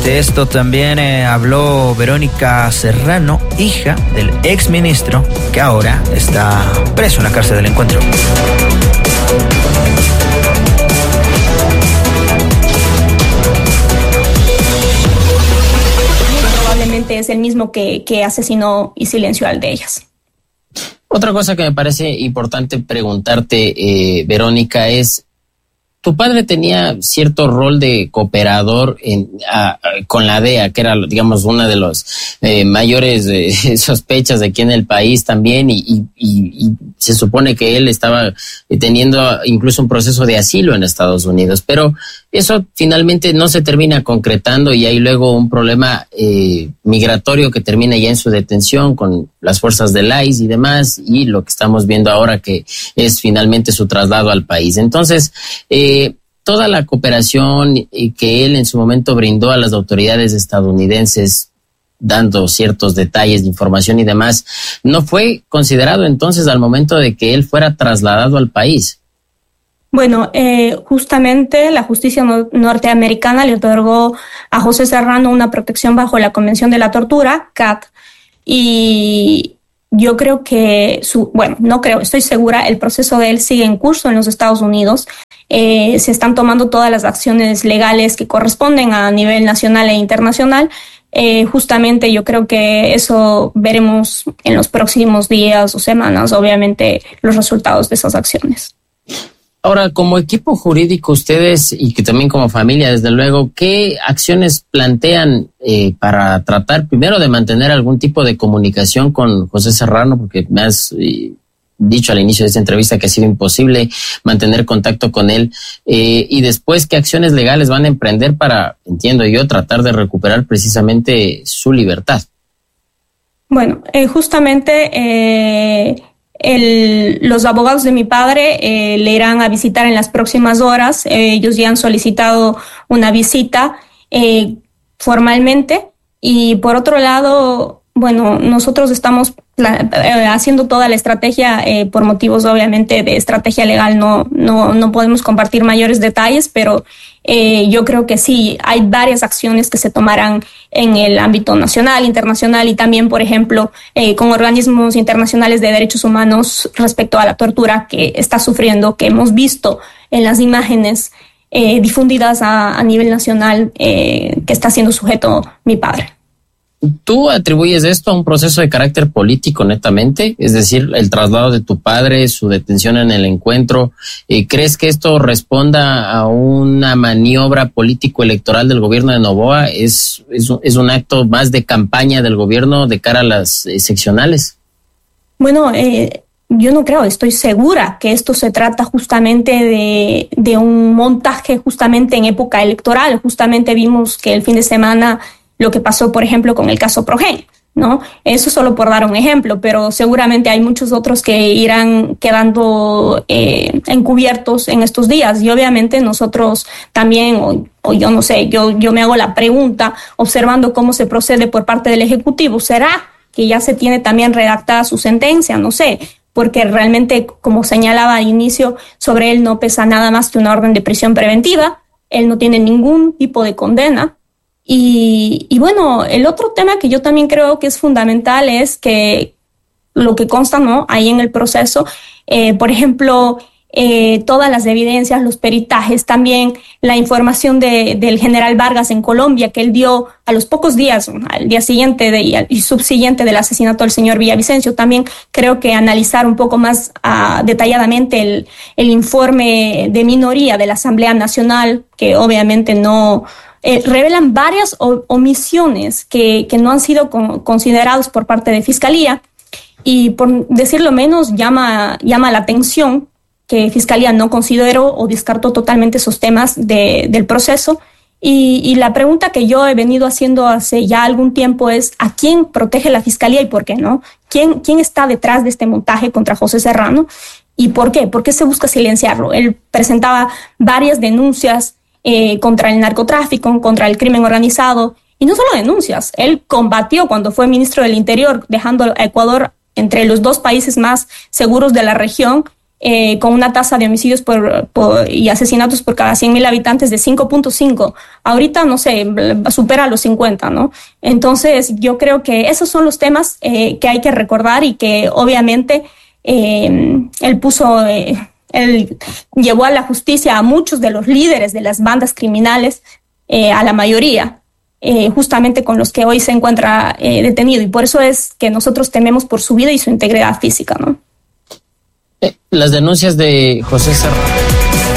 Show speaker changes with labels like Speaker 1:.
Speaker 1: De esto también habló Verónica Serrano, hija del exministro, que ahora está preso en la cárcel del Encuentro.
Speaker 2: Probablemente es el mismo que asesinó y silenció al de ellas.
Speaker 3: Otra cosa que me parece importante preguntarte, Verónica, es: tu padre tenía cierto rol de cooperador con la DEA, que era, digamos, una de los mayores sospechas de aquí en el país también, y se supone que él estaba teniendo incluso un proceso de asilo en Estados Unidos, pero eso finalmente no se termina concretando y hay luego un problema migratorio que termina ya en su detención con las fuerzas del ICE y demás, y lo que estamos viendo ahora que es finalmente su traslado al país. Entonces, toda la cooperación que él en su momento brindó a las autoridades estadounidenses, dando ciertos detalles de información y demás, ¿no fue considerado entonces al momento de que él fuera trasladado al país?
Speaker 2: Bueno, justamente la justicia norteamericana le otorgó a José Serrano una protección bajo la Convención de la Tortura, CAT, y yo creo que estoy segura, el proceso de él sigue en curso en los Estados Unidos. Se están tomando todas las acciones legales que corresponden a nivel nacional e internacional. Justamente yo creo que eso veremos en los próximos días o semanas, obviamente, los resultados de esas acciones.
Speaker 3: Ahora, como equipo jurídico, ustedes, y que también como familia, desde luego, ¿qué acciones plantean para tratar primero de mantener algún tipo de comunicación con José Serrano? Porque me has dicho al inicio de esta entrevista que ha sido imposible mantener contacto con él. Y después, ¿qué acciones legales van a emprender para, entiendo yo, tratar de recuperar precisamente su libertad?
Speaker 2: Bueno, justamente los abogados de mi padre le irán a visitar en las próximas horas. Ellos ya han solicitado una visita formalmente. Y por otro lado, bueno, nosotros estamos haciendo toda la estrategia por motivos obviamente de estrategia legal. No podemos compartir mayores detalles, pero yo creo que sí, hay varias acciones que se tomarán en el ámbito nacional, internacional y también, por ejemplo, con organismos internacionales de derechos humanos respecto a la tortura que está sufriendo, que hemos visto en las imágenes difundidas a nivel nacional que está siendo sujeto mi padre.
Speaker 3: ¿Tú atribuyes esto a un proceso de carácter político netamente? Es decir, el traslado de tu padre, su detención en el Encuentro. ¿Crees que esto responda a una maniobra político-electoral del gobierno de Noboa? ¿Es un acto más de campaña del gobierno de cara a las seccionales?
Speaker 2: Bueno, yo no creo, estoy segura que esto se trata justamente de un montaje justamente en época electoral. Justamente vimos que el fin de semana lo que pasó, por ejemplo, con el caso Progen, ¿no? Eso solo por dar un ejemplo, pero seguramente hay muchos otros que irán quedando encubiertos en estos días. Y obviamente nosotros también, o yo no sé, yo me hago la pregunta, observando cómo se procede por parte del Ejecutivo, ¿será que ya se tiene también redactada su sentencia? No sé, porque realmente, como señalaba al inicio, sobre él no pesa nada más que una orden de prisión preventiva, él no tiene ningún tipo de condena. Y bueno, el otro tema que yo también creo que es fundamental es que lo que consta, ¿no?, ahí en el proceso, por ejemplo, todas las evidencias, los peritajes, también la información del general Vargas en Colombia, que él dio a los pocos días, al día siguiente y subsiguiente del asesinato del señor Villavicencio. También creo que analizar un poco más detalladamente el informe de minoría de la Asamblea Nacional, que obviamente no revelan varias omisiones que no han sido considerados por parte de Fiscalía, y por decirlo menos llama la atención que Fiscalía no consideró o descartó totalmente esos temas del proceso. Y la pregunta que yo he venido haciendo hace ya algún tiempo es: ¿a quién protege la Fiscalía y por qué no? ¿Quién está detrás de este montaje contra José Serrano? ¿Y por qué? ¿Por qué se busca silenciarlo? Él presentaba varias denuncias contra el narcotráfico, contra el crimen organizado, y no solo denuncias, él combatió cuando fue ministro del Interior, dejando a Ecuador entre los 2 países más seguros de la región, con una tasa de homicidios y asesinatos por cada 100.000 habitantes de 5.5. Ahorita, no sé, supera los 50, ¿no? Entonces, yo creo que esos son los temas que hay que recordar y que obviamente él llevó a la justicia a muchos de los líderes de las bandas criminales, a la mayoría, justamente con los que hoy se encuentra detenido. Y por eso es que nosotros tememos por su vida y su integridad física, ¿no?
Speaker 3: Las denuncias de José Serrano.